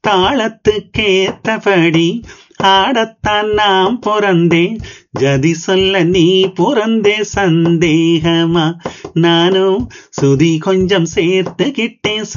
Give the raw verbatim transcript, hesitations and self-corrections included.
தாளத்துக்கேத்தபடி ஆடத்தான் நாம் பிறந்தேன். ஜதி சொல்ல நீ பிறந்தே சந்தேகமா? நானும் சுதி கொஞ்சம் சேர்த்துக்கிட்டேன்